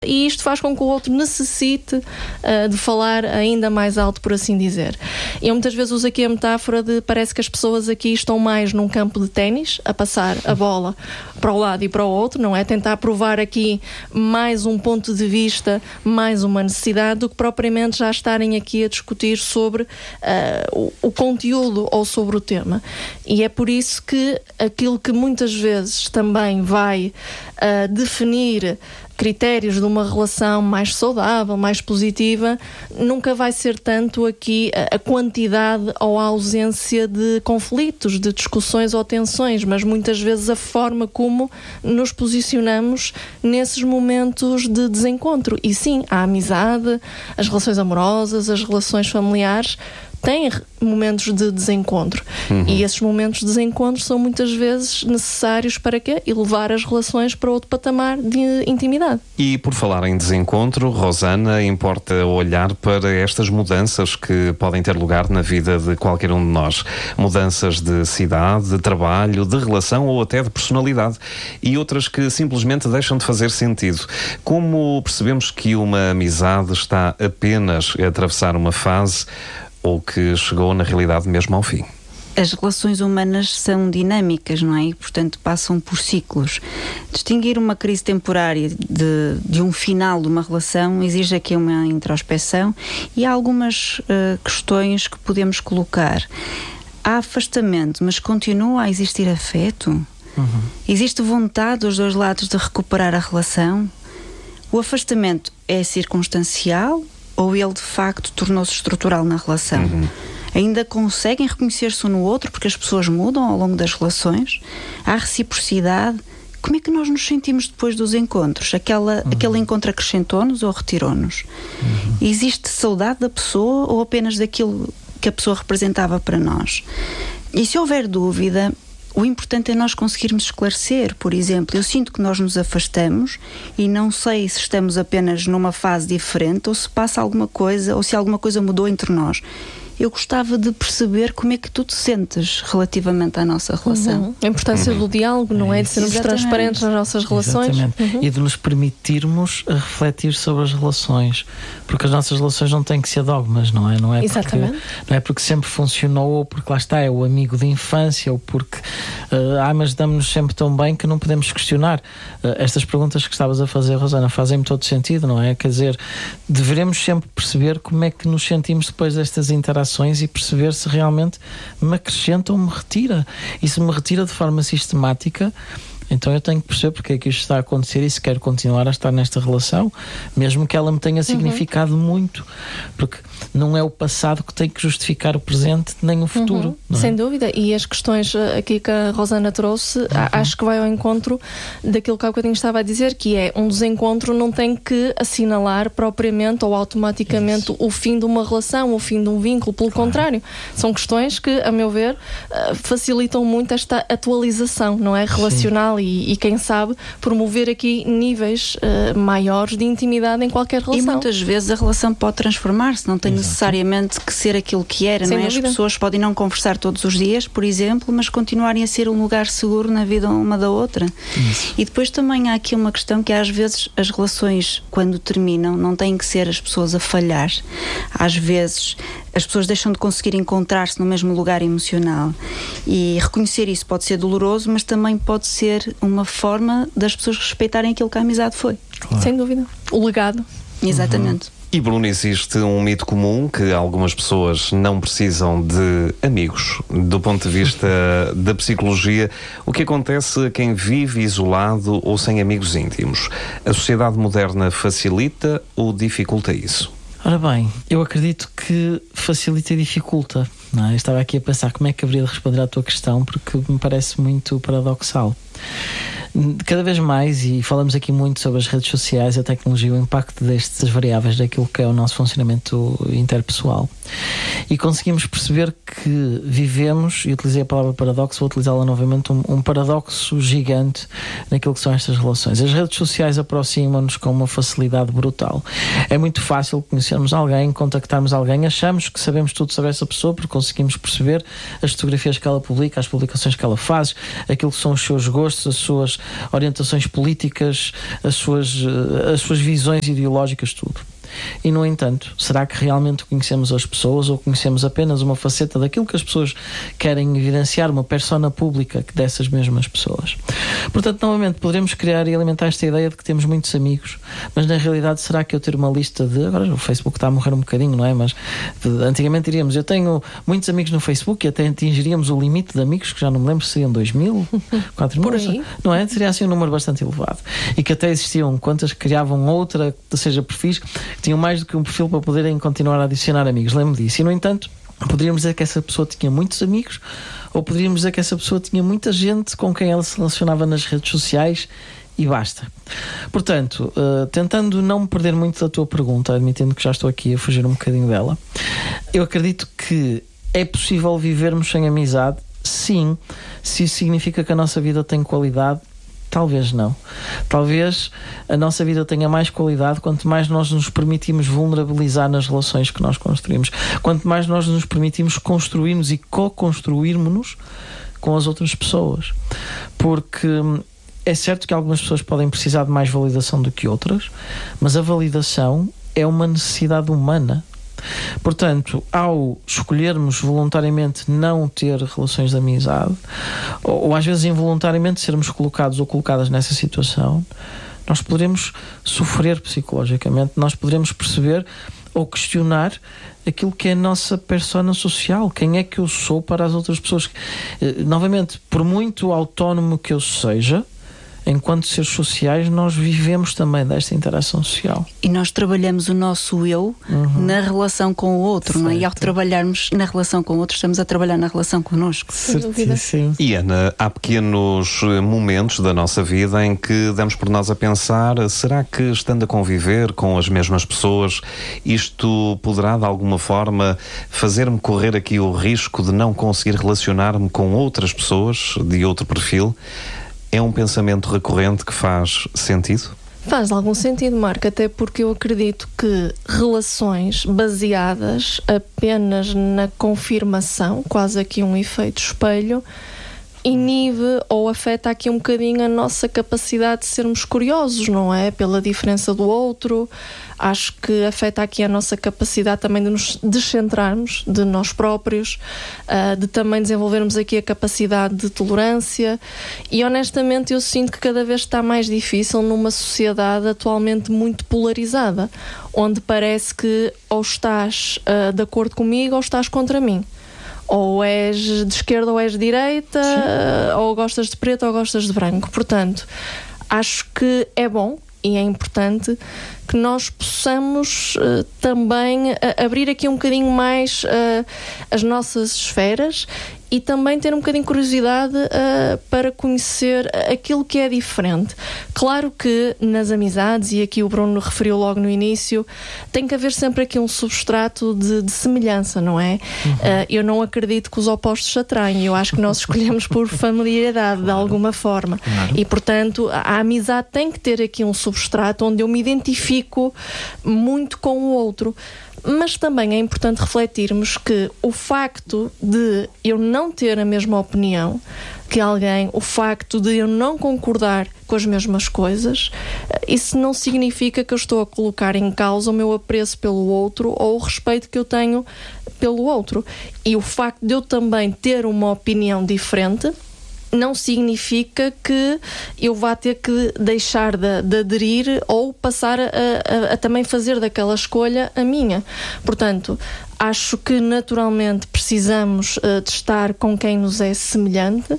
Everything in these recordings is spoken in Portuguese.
E isto faz com que o outro necessite de falar ainda mais alto, por assim dizer. Eu muitas vezes uso aqui a metáfora de parece que as pessoas aqui estão mais num campo de ténis, a passar a bola para o lado e para o outro, não é? Tentar provar aqui mais um ponto de vista, mais uma necessidade, do que propriamente já estarem aqui a discutir sobre o conteúdo ou sobre o tema. E é por isso que aquilo que muitas vezes também vai definir critérios de uma relação mais saudável, mais positiva, nunca vai ser tanto aqui a quantidade ou a ausência de conflitos, de discussões ou tensões, mas muitas vezes a forma como nos posicionamos nesses momentos de desencontro. E sim, a amizade, as relações amorosas, as relações familiares têm momentos de desencontro. E esses momentos de desencontro são muitas vezes necessários para quê? Elevar as relações para outro patamar de intimidade. E por falar em desencontro, Rosana, importa olhar para estas mudanças que podem ter lugar na vida de qualquer um de nós. Mudanças de cidade, de trabalho, de relação ou até de personalidade. E outras que simplesmente deixam de fazer sentido. Como percebemos que uma amizade está apenas a atravessar uma fase ou que chegou na realidade mesmo ao fim? As relações humanas são dinâmicas, não é? E, portanto, passam por ciclos. Distinguir uma crise temporária de um final de uma relação exige aqui uma introspeção e há algumas questões que podemos colocar. Há afastamento, mas continua a existir afeto? Existe vontade dos dois lados de recuperar a relação? O afastamento é circunstancial ou ele de facto tornou-se estrutural na relação? Ainda conseguem reconhecer-se um no outro porque as pessoas mudam ao longo das relações? Há reciprocidade? Como é que nós nos sentimos depois dos encontros? Aquele encontro acrescentou-nos ou retirou-nos? Existe saudade da pessoa ou apenas daquilo que a pessoa representava para nós? E se houver dúvida, o importante é nós conseguirmos esclarecer. Por exemplo, eu sinto que nós nos afastamos e não sei se estamos apenas numa fase diferente ou se passa alguma coisa ou se alguma coisa mudou entre nós. Eu gostava de perceber como é que tu te sentes relativamente à nossa relação. A importância do diálogo, não é? De sermos transparentes nas nossas relações. E de nos permitirmos refletir sobre as relações. Porque as nossas relações não têm que ser dogmas, não é? Não é porque sempre funcionou ou porque lá está, é o amigo de infância ou porque mas damos-nos sempre tão bem que não podemos questionar. Estas perguntas que estavas a fazer, Rosana, fazem-me todo sentido, não é? Quer dizer, devemos sempre perceber como é que nos sentimos depois destas interações e perceber se realmente me acrescenta ou me retira. E se me retira de forma sistemática, então eu tenho que perceber porque é que isto está a acontecer e se quero continuar a estar nesta relação, mesmo que ela me tenha significado muito. Porque não é o passado que tem que justificar o presente nem o futuro. Não é? Sem dúvida. E as questões aqui que a Rosana trouxe, acho que vai ao encontro daquilo que há bocadinho estava a dizer, que é um desencontro não tem que assinalar propriamente ou automaticamente o fim de uma relação, o fim de um vínculo. Pelo contrário, são questões que, a meu ver, facilitam muito esta atualização, não é? Relacional e quem sabe, promover aqui níveis maiores de intimidade em qualquer relação. E muitas vezes a relação pode transformar-se, não tem necessariamente que ser aquilo que era, não é? As pessoas podem não conversar todos os dias, por exemplo, mas continuarem a ser um lugar seguro na vida uma da outra. E depois também há aqui uma questão que às vezes as relações, quando terminam, não têm que ser as pessoas a falhar. Às vezes as pessoas deixam de conseguir encontrar-se no mesmo lugar emocional e reconhecer isso pode ser doloroso, mas também pode ser uma forma das pessoas respeitarem aquilo que a amizade foi. Sem dúvida. O legado. Exatamente. E, Bruno, existe um mito comum que algumas pessoas não precisam de amigos. Do ponto de vista da psicologia, o que acontece a quem vive isolado ou sem amigos íntimos? A sociedade moderna facilita ou dificulta isso? Ora bem, eu acredito que facilita e dificulta. Não é? Eu estava aqui a pensar como é que haveria de responder à tua questão, porque me parece muito paradoxal. Cada vez mais, e falamos aqui muito sobre as redes sociais, a tecnologia, o impacto destas variáveis daquilo que é o nosso funcionamento interpessoal. E conseguimos perceber que vivemos, e utilizei a palavra paradoxo, vou utilizá-la novamente, um paradoxo gigante naquilo que são estas relações. As redes sociais aproximam-nos com uma facilidade brutal. É muito fácil conhecermos alguém, contactarmos alguém, achamos que sabemos tudo sobre essa pessoa porque conseguimos perceber as fotografias que ela publica, as publicações que ela faz, aquilo que são os seus gostos, as suas orientações políticas, as suas visões ideológicas, tudo. E, no entanto, será que realmente conhecemos as pessoas ou conhecemos apenas uma faceta daquilo que as pessoas querem evidenciar, uma persona pública dessas mesmas pessoas? Portanto, novamente, poderemos criar e alimentar esta ideia de que temos muitos amigos, mas na realidade, será que eu ter uma lista de... Agora o Facebook está a morrer um bocadinho, não é? Mas antigamente diríamos, eu tenho muitos amigos no Facebook e até atingiríamos o limite de amigos, que já não me lembro se seriam 2.000, 4.000, não é? Seria assim um número bastante elevado. E que até existiam contas que criavam outra, ou seja, perfis que tinham mais do que um perfil para poderem continuar a adicionar amigos. Lembro disso. E, no entanto, poderíamos dizer que essa pessoa tinha muitos amigos, ou poderíamos dizer que essa pessoa tinha muita gente com quem ela se relacionava nas redes sociais e basta. Portanto, tentando não me perder muito da tua pergunta, admitindo que já estou aqui a fugir um bocadinho dela, eu acredito que é possível vivermos sem amizade, sim. Se isso significa que a nossa vida tem qualidade, talvez não. Talvez a nossa vida tenha mais qualidade quanto mais nós nos permitimos vulnerabilizar nas relações que nós construímos. Quanto mais nós nos permitimos construirmos e co-construirmos-nos com as outras pessoas. Porque é certo que algumas pessoas podem precisar de mais validação do que outras, mas a validação é uma necessidade humana. Portanto, ao escolhermos voluntariamente não ter relações de amizade, ou às vezes involuntariamente sermos colocados ou colocadas nessa situação, nós poderemos sofrer psicologicamente, nós poderemos perceber ou questionar aquilo que é a nossa persona social, quem é que eu sou para as outras pessoas. Novamente, por muito autónomo que eu seja, enquanto seres sociais, nós vivemos também desta interação social. E nós trabalhamos o nosso eu na relação com o outro, não é? E ao trabalharmos na relação com o outro, estamos a trabalhar na relação connosco. Certíssimo. E, Ana, há pequenos momentos da nossa vida em que damos por nós a pensar, será que estando a conviver com as mesmas pessoas, isto poderá de alguma forma fazer-me correr aqui o risco de não conseguir relacionar-me com outras pessoas de outro perfil? É um pensamento recorrente que faz sentido? Faz algum sentido, Marco, até porque eu acredito que relações baseadas apenas na confirmação, quase aqui um efeito espelho, inibe ou afeta aqui um bocadinho a nossa capacidade de sermos curiosos, não é? Pela diferença do outro. Acho que afeta aqui a nossa capacidade também de nos descentrarmos de nós próprios, de também desenvolvermos aqui a capacidade de tolerância, e honestamente eu sinto que cada vez está mais difícil numa sociedade atualmente muito polarizada, onde parece que ou estás de acordo comigo ou estás contra mim. Ou és de esquerda ou és de direita, ou gostas de preto ou gostas de branco. Portanto, acho que é bom e é importante que nós possamos também abrir aqui um bocadinho mais as nossas esferas e também ter um bocadinho de curiosidade para conhecer aquilo que é diferente. Claro que nas amizades, e aqui o Bruno referiu logo no início, tem que haver sempre aqui um substrato de semelhança, não é? Eu não acredito que os opostos se atraem, eu acho que nós escolhemos por familiaridade, de alguma forma. E, portanto, a amizade tem que ter aqui um substrato onde eu me identifico muito com o outro. Mas também é importante refletirmos que o facto de eu não ter a mesma opinião que alguém, o facto de eu não concordar com as mesmas coisas, isso não significa que eu estou a colocar em causa o meu apreço pelo outro ou o respeito que eu tenho pelo outro. E o facto de eu também ter uma opinião diferente não significa que eu vá ter que deixar de aderir ou passar a também fazer daquela escolha a minha. Portanto, acho que naturalmente precisamos de estar com quem nos é semelhante,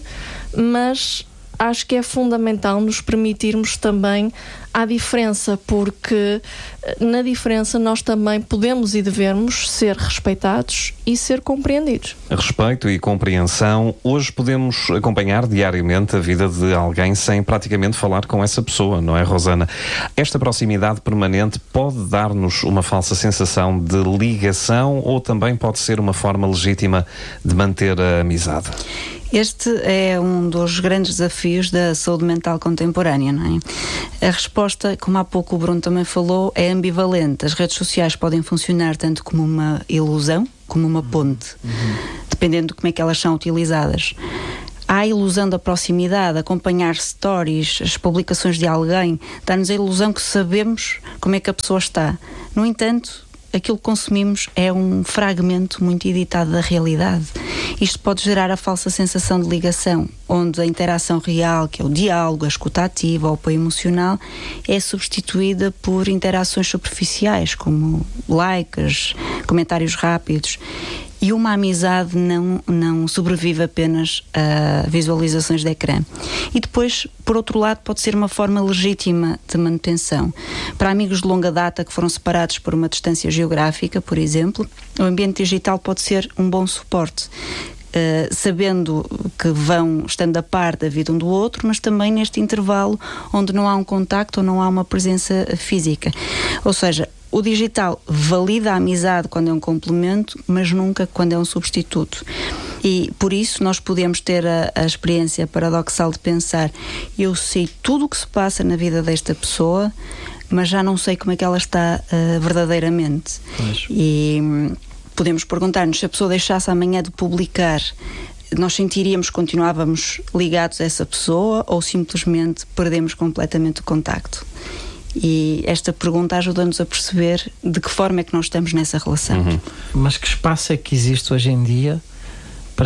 mas acho que é fundamental nos permitirmos também a diferença, porque na diferença nós também podemos e devemos ser respeitados e ser compreendidos. Respeito e compreensão. Hoje podemos acompanhar diariamente a vida de alguém sem praticamente falar com essa pessoa, não é, Rosana? Esta proximidade permanente pode dar-nos uma falsa sensação de ligação ou também pode ser uma forma legítima de manter a amizade? Este é um dos grandes desafios da saúde mental contemporânea, não é? A resposta, como há pouco o Bruno também falou, é ambivalente. As redes sociais podem funcionar tanto como uma ilusão, como uma ponte, dependendo de como é que elas são utilizadas. há a ilusão da proximidade, acompanhar stories, as publicações de alguém, dá-nos a ilusão que sabemos como é que a pessoa está. No entanto, aquilo que consumimos é um fragmento muito editado da realidade. Isto pode gerar a falsa sensação de ligação, onde a interação real, que é o diálogo, a escuta ativa, o apoio emocional, é substituída por interações superficiais, como likes, comentários rápidos. E uma amizade não sobrevive apenas a visualizações de ecrã. E depois, por outro lado, pode ser uma forma legítima de manutenção. Para amigos de longa data que foram separados por uma distância geográfica, por exemplo, o ambiente digital pode ser um bom suporte. Sabendo que vão estando a par da vida um do outro, mas também neste intervalo onde não há um contacto ou não há uma presença física. Ou seja, o digital valida a amizade quando é um complemento, mas nunca quando é um substituto. E por isso nós podemos ter a experiência paradoxal de pensar: eu sei tudo o que se passa na vida desta pessoa, mas já não sei como é que ela está verdadeiramente. E podemos perguntar-nos, se a pessoa deixasse amanhã de publicar, nós sentiríamos que continuávamos ligados a essa pessoa ou simplesmente perdemos completamente o contacto? E esta pergunta ajuda-nos a perceber de que forma é que nós estamos nessa relação. Mas que espaço é que existe hoje em dia para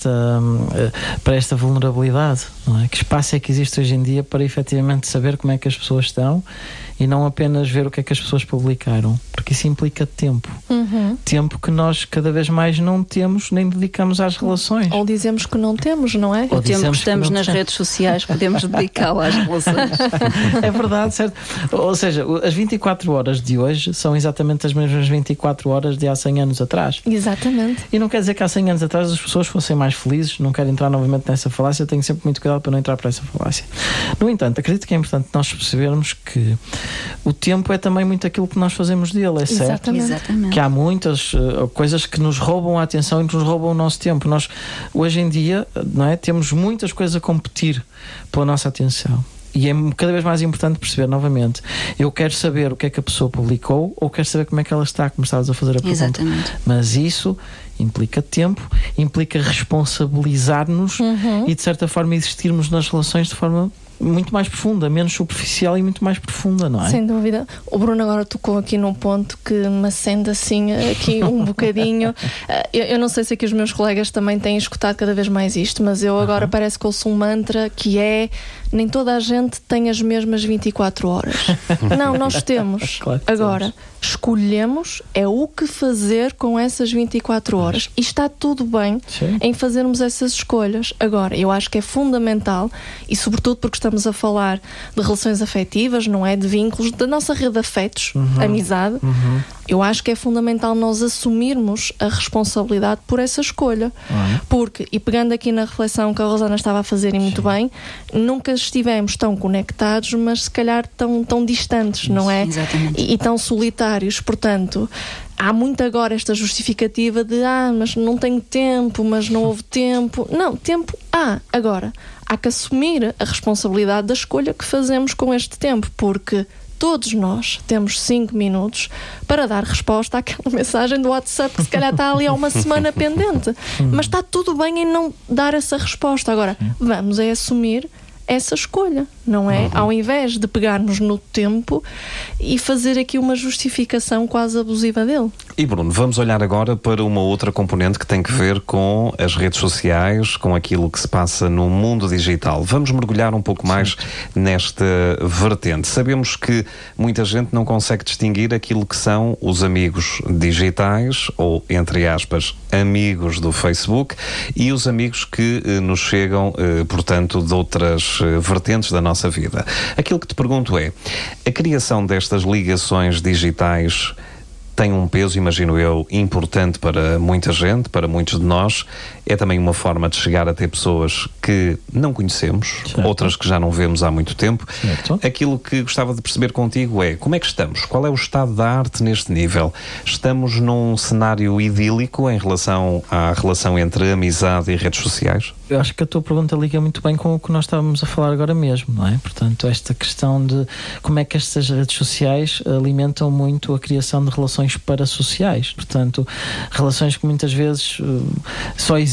esta vulnerabilidade, não é? Que espaço é que existe hoje em dia para efetivamente saber como é que as pessoas estão e não apenas ver o que é que as pessoas publicaram, porque isso implica tempo. Tempo que nós cada vez mais não temos nem dedicamos às relações. Ou dizemos que não temos, não é? O tempo que estamos nas redes sociais podemos dedicá-lo às relações. É verdade, certo? Ou seja, as 24 horas de hoje são exatamente as mesmas 24 horas de há 100 anos atrás. Exatamente. E não quer dizer que há 100 anos atrás as pessoas fossem mais felizes. Não quero entrar novamente nessa falácia, tenho sempre muito cuidado para não entrar para essa falácia. No entanto, acredito que é importante nós percebermos que o tempo é também muito aquilo que nós fazemos dele, é certo? Exatamente. Que há muitas coisas que nos roubam a atenção e que nos roubam o nosso tempo. Nós, hoje em dia, não é, temos muitas coisas a competir pela nossa atenção. E é cada vez mais importante perceber novamente: eu quero saber o que é que a pessoa publicou ou quero saber como é que ela está, como estavas a fazer a pergunta. Exatamente. Mas isso implica tempo, implica responsabilizar-nos e de certa forma existirmos nas relações de forma muito mais profunda, menos superficial e muito mais profunda, não é? Sem dúvida. O Bruno agora tocou aqui num ponto que me acende assim aqui um bocadinho. Eu não sei se aqui os meus colegas também têm escutado cada vez mais isto, mas eu agora parece que ouço um mantra que é: nem toda a gente tem as mesmas 24 horas. Não, nós temos. Claro que agora, temos. Escolhemos o que fazer com essas 24 horas. E está tudo bem em fazermos essas escolhas. Agora, eu acho que é fundamental, e sobretudo porque estamos a falar de relações afetivas, não é? De vínculos, da nossa rede de afetos, amizade. Eu acho que é fundamental nós assumirmos a responsabilidade por essa escolha. Porque, e pegando aqui na reflexão que a Rosana estava a fazer, e muito bem, nunca estivemos tão conectados, mas se calhar tão distantes, não é? Exatamente. E tão solitários. Portanto, há muito agora esta justificativa de mas não tenho tempo, mas não houve tempo. Não, tempo há. Agora, há que assumir a responsabilidade da escolha que fazemos com este tempo, porque todos nós temos 5 minutos para dar resposta àquela mensagem do WhatsApp que se calhar está ali há uma semana pendente. Mas está tudo bem em não dar essa resposta. Agora, vamos assumir essa escolha, não é? Ao invés de pegarmos no tempo e fazer aqui uma justificação quase abusiva dele. E Bruno, vamos olhar agora para uma outra componente que tem que ver com as redes sociais, com aquilo que se passa no mundo digital. Vamos mergulhar um pouco mais nesta vertente. Sabemos que muita gente não consegue distinguir aquilo que são os amigos digitais, ou, entre aspas, amigos do Facebook, e os amigos que nos chegam, portanto, de outras vertentes da nossa vida. Aquilo que te pergunto é: a criação destas ligações digitais tem um peso, imagino eu, importante para muita gente, para muitos de nós. É também uma forma de chegar a ter pessoas que não conhecemos, outras que já não vemos há muito tempo. Aquilo que gostava de perceber contigo é: como é que estamos? Qual é o estado da arte neste nível? Estamos num cenário idílico em relação à relação entre amizade e redes sociais? Eu acho que a tua pergunta liga muito bem com o que nós estávamos a falar agora mesmo, não é? Portanto, esta questão de como é que estas redes sociais alimentam muito a criação de relações parasociais. Portanto, relações que muitas vezes só existem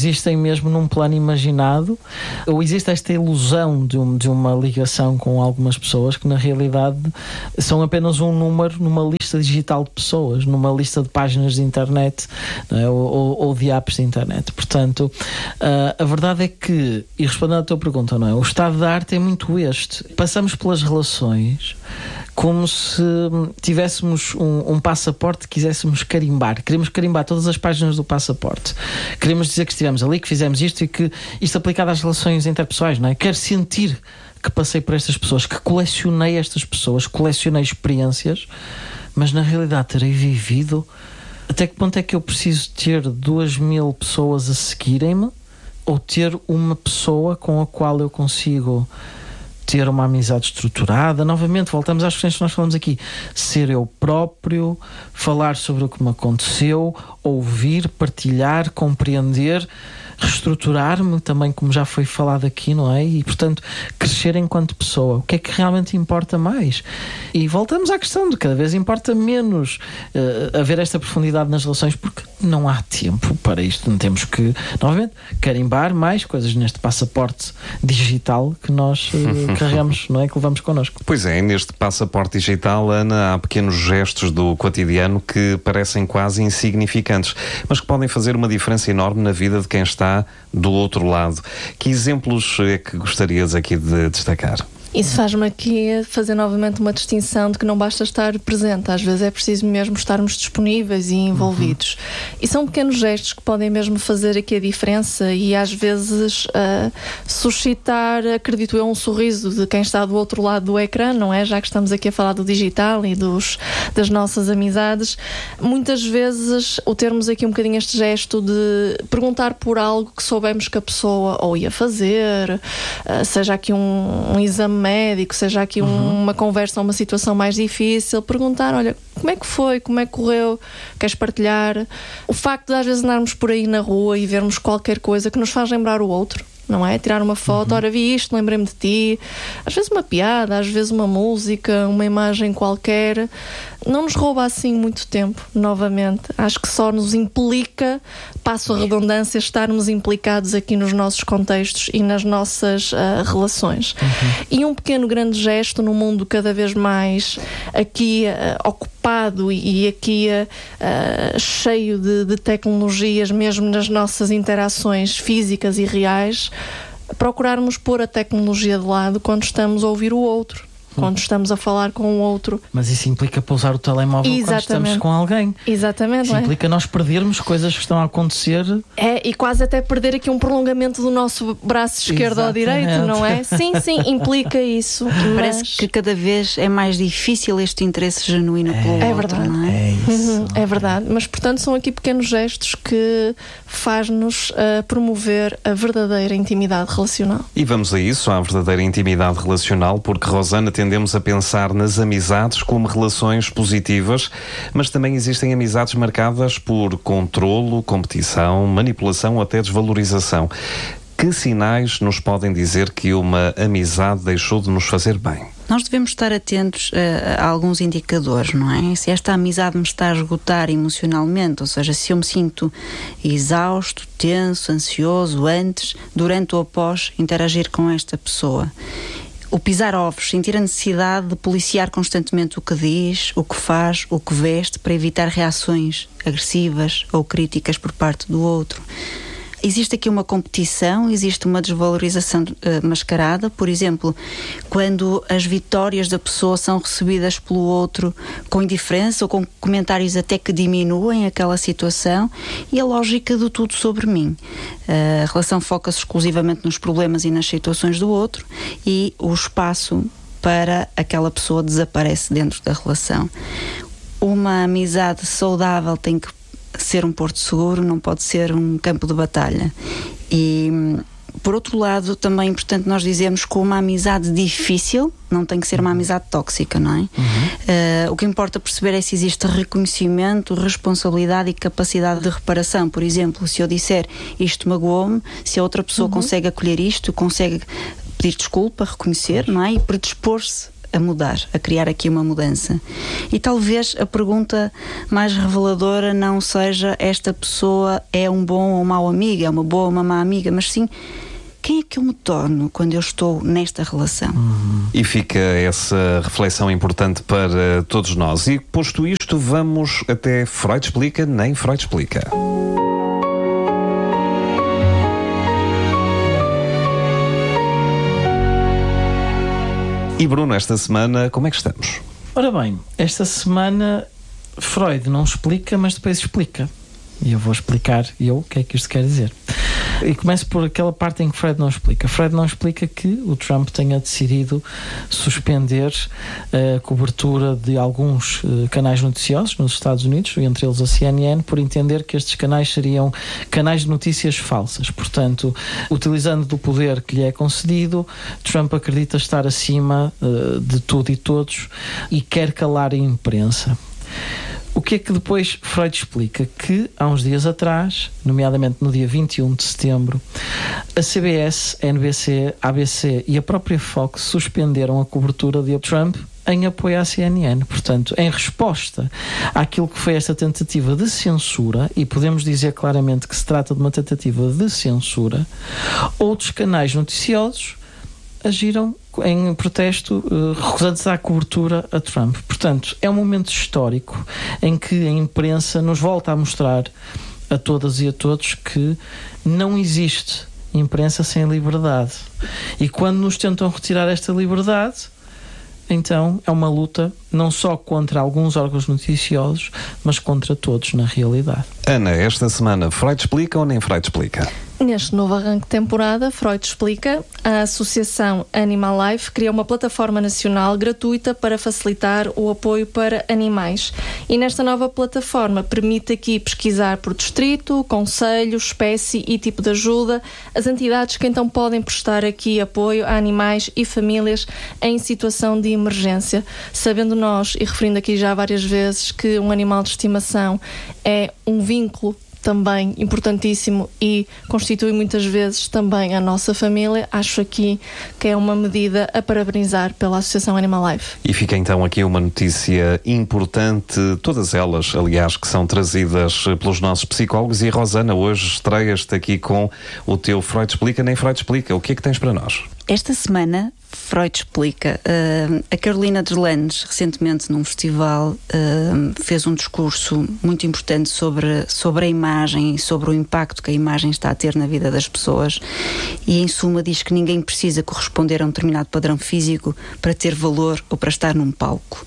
existem mesmo num plano imaginado, ou existe esta ilusão de uma ligação com algumas pessoas que na realidade são apenas um número numa lista digital de pessoas, numa lista de páginas de internet, não é? ou de apps de internet. Portanto, a verdade é que, e respondendo à tua pergunta, não é? O estado da arte é muito este. Passamos pelas relações como se tivéssemos um passaporte que quiséssemos carimbar. Queremos carimbar todas as páginas do passaporte. Queremos dizer que estivemos ali, que fizemos isto e que isto aplicado às relações interpessoais, não é? Quero sentir que passei por estas pessoas, que colecionei estas pessoas, colecionei experiências, mas na realidade terei vivido. Até que ponto é que eu preciso ter 2.000 pessoas a seguirem-me ou ter uma pessoa com a qual eu consigo ter uma amizade estruturada? Novamente, voltamos às questões que nós falamos aqui. Ser eu próprio, falar sobre o que me aconteceu, ouvir, partilhar, compreender, reestruturar-me também, como já foi falado aqui, não é? E, portanto, crescer enquanto pessoa. O que é que realmente importa mais? E voltamos à questão de cada vez importa menos haver esta profundidade nas relações, porque não há tempo para isto. Não temos que, novamente, carimbar mais coisas neste passaporte digital que nós carregamos, não é? Que levamos connosco. Pois é, neste passaporte digital, Ana, há pequenos gestos do cotidiano que parecem quase insignificantes, mas que podem fazer uma diferença enorme na vida de quem está do outro lado. Que exemplos é que gostarias aqui de destacar? Isso faz-me aqui fazer novamente uma distinção de que não basta estar presente, às vezes é preciso mesmo estarmos disponíveis e envolvidos. E são pequenos gestos que podem mesmo fazer aqui a diferença e às vezes suscitar, acredito eu, um sorriso de quem está do outro lado do ecrã, não é? Já que estamos aqui a falar do digital e das nossas amizades, muitas vezes o termos aqui um bocadinho este gesto de perguntar por algo que soubemos que a pessoa ou ia fazer, seja aqui um exame médico, seja aqui uma conversa ou uma situação mais difícil, perguntar, olha, como é que foi, como é que correu, queres partilhar? O facto de às vezes andarmos por aí na rua e vermos qualquer coisa que nos faz lembrar o outro, não é? Tirar uma foto, ora, vi isto, lembrei-me de ti, às vezes uma piada, às vezes uma música, uma imagem qualquer, não nos rouba assim muito tempo, novamente. Acho que só nos implica, passo a redundância, estarmos implicados aqui nos nossos contextos e nas nossas relações. E um pequeno grande gesto num mundo cada vez mais aqui ocupado e aqui cheio de tecnologias, mesmo nas nossas interações físicas e reais, procurarmos pôr a tecnologia de lado quando estamos a ouvir o outro, quando estamos a falar com o outro. Mas isso implica pousar o telemóvel quando estamos com alguém. Exatamente. Isso implica nós perdermos coisas que estão a acontecer. E quase até perder aqui um prolongamento do nosso braço esquerdo ou direito, não é? Sim, implica isso. Parece que cada vez é mais difícil este interesse genuíno pelo outro. Verdade. Não é? É isso. É verdade. Mas, portanto, são aqui pequenos gestos que faz-nos promover a verdadeira intimidade relacional. E vamos a isso, à verdadeira intimidade relacional, porque, Rosana, tendemos a pensar nas amizades como relações positivas, mas também existem amizades marcadas por controlo, competição, manipulação ou até desvalorização. Que sinais nos podem dizer que uma amizade deixou de nos fazer bem? Nós devemos estar atentos a alguns indicadores, não é? Se esta amizade me está a esgotar emocionalmente, ou seja, se eu me sinto exausto, tenso, ansioso, antes, durante ou após interagir com esta pessoa. O pisar ovos, sentir a necessidade de policiar constantemente o que diz, o que faz, o que veste, para evitar reações agressivas ou críticas por parte do outro. Existe aqui uma competição, existe uma desvalorização mascarada, por exemplo, quando as vitórias da pessoa são recebidas pelo outro com indiferença ou com comentários até que diminuem aquela situação, e a lógica do tudo sobre mim. A relação foca-se exclusivamente nos problemas e nas situações do outro, e o espaço para aquela pessoa desaparece dentro da relação. Uma amizade saudável tem que ser um porto seguro, não pode ser um campo de batalha. E, por outro lado, também é importante nós dizermos que uma amizade difícil não tem que ser uma amizade tóxica, não é? O que importa perceber é se existe reconhecimento, responsabilidade e capacidade de reparação. Por exemplo, se eu disser isto magoou-me, se a outra pessoa consegue acolher isto, consegue pedir desculpa, reconhecer, não é? E predispor-se a mudar, a criar aqui uma mudança. E talvez a pergunta mais reveladora não seja esta pessoa é um bom ou mau amigo, é uma boa ou uma má amiga, mas sim quem é que eu me torno quando eu estou nesta relação? E fica essa reflexão importante para todos nós. E posto isto, vamos até Freud Explica, nem Freud Explica. E Bruno, esta semana, como é que estamos? Ora bem, esta semana Freud não explica, mas depois explica. E eu vou explicar o que é que isto quer dizer. E começo por aquela parte em que Freud não explica. Freud não explica que o Trump tenha decidido suspender a cobertura de alguns canais noticiosos nos Estados Unidos, entre eles a CNN, por entender que estes canais seriam canais de notícias falsas. Portanto, utilizando do poder que lhe é concedido, Trump acredita estar acima de tudo e todos e quer calar a imprensa. O que é que depois Freud explica? Que há uns dias atrás, nomeadamente no dia 21 de setembro, a CBS, a NBC, a ABC e a própria Fox suspenderam a cobertura de Trump em apoio à CNN. Portanto, em resposta àquilo que foi esta tentativa de censura, e podemos dizer claramente que se trata de uma tentativa de censura, outros canais noticiosos agiram em protesto, recusando-se à cobertura a Trump. Portanto, é um momento histórico em que a imprensa nos volta a mostrar a todas e a todos que não existe imprensa sem liberdade. E quando nos tentam retirar esta liberdade, então é uma luta não só contra alguns órgãos noticiosos, mas contra todos na realidade. Ana, esta semana Freud Explica ou nem Freud Explica? Neste novo arranque de temporada, Freud Explica, a Associação Animal Life cria uma plataforma nacional gratuita para facilitar o apoio para animais. E nesta nova plataforma permite aqui pesquisar por distrito, concelho, espécie e tipo de ajuda, as entidades que então podem prestar aqui apoio a animais e famílias em situação de emergência. Sabendo nós, e referindo aqui já várias vezes, que um animal de estimação é um vínculo também importantíssimo e constitui muitas vezes também a nossa família, acho aqui que é uma medida a parabenizar pela Associação Animal Life. E fica então aqui uma notícia importante, todas elas, aliás, que são trazidas pelos nossos psicólogos. E Rosana, hoje estreias-te aqui com o teu Freud Explica, nem Freud Explica. O que é que tens para nós? Esta semana, Freud Explica. A Carolina Deslandes, recentemente num festival, fez um discurso muito importante sobre a imagem e sobre o impacto que a imagem está a ter na vida das pessoas e, em suma, diz que ninguém precisa corresponder a um determinado padrão físico para ter valor ou para estar num palco.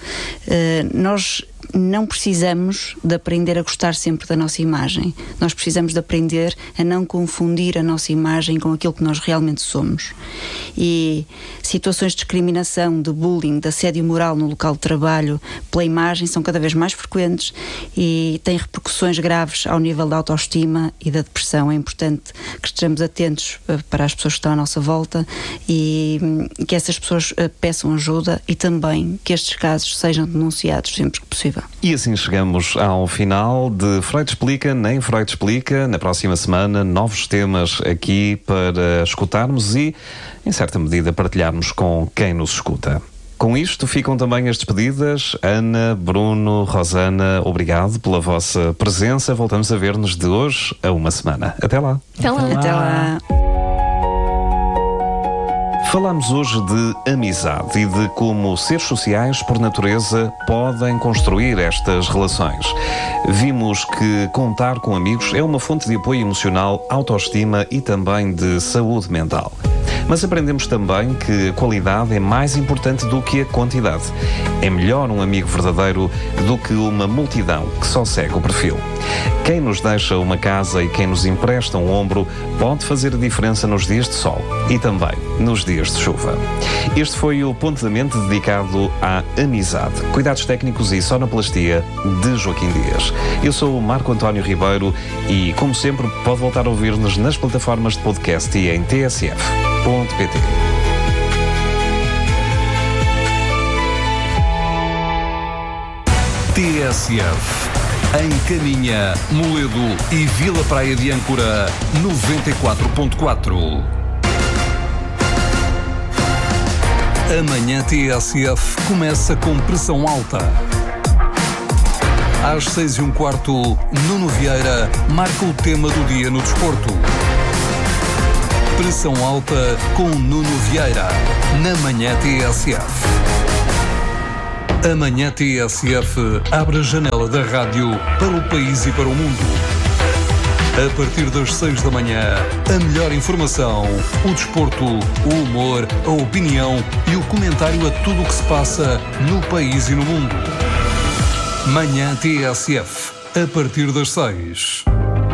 Nós não precisamos de aprender a gostar sempre da nossa imagem. Nós precisamos de aprender a não confundir a nossa imagem com aquilo que nós realmente somos. E situações de discriminação, de bullying, de assédio moral no local de trabalho pela imagem são cada vez mais frequentes e têm repercussões graves ao nível da autoestima e da depressão. É importante que estejamos atentos para as pessoas que estão à nossa volta e que essas pessoas peçam ajuda e também que estes casos sejam denunciados sempre que possível. E assim chegamos ao final de Freud Explica, nem Freud Explica. Na próxima semana, novos temas aqui para escutarmos e, em certa medida, partilharmos com quem nos escuta. Com isto ficam também as despedidas. Ana, Bruno, Rosana, obrigado pela vossa presença. Voltamos a ver-nos de hoje a uma semana. Até lá. Até lá. Até lá. Falamos hoje de amizade e de como seres sociais, por natureza, podem construir estas relações. Vimos que contar com amigos é uma fonte de apoio emocional, autoestima e também de saúde mental. Mas aprendemos também que a qualidade é mais importante do que a quantidade. É melhor um amigo verdadeiro do que uma multidão que só segue o perfil. Quem nos deixa uma casa e quem nos empresta um ombro pode fazer a diferença nos dias de sol e também nos dias de chuva. Este foi o Ponto da Mente dedicado à amizade. Cuidados técnicos e sonoplastia de Joaquim Dias. Eu sou o Marco António Ribeiro e, como sempre, pode voltar a ouvir-nos nas plataformas de podcast e em tsf.pt. TSF. Em Caminha, Moledo e Vila Praia de Âncora, 94.4. Amanhã TSF começa com pressão alta. Às 6:15, Nuno Vieira marca o tema do dia no desporto. Pressão alta com Nuno Vieira, na Manhã TSF. Amanhã TSF abre a janela da rádio para o país e para o mundo. A partir das 6 da manhã, a melhor informação, o desporto, o humor, a opinião e o comentário a tudo o que se passa no país e no mundo. Manhã TSF, a partir das 6.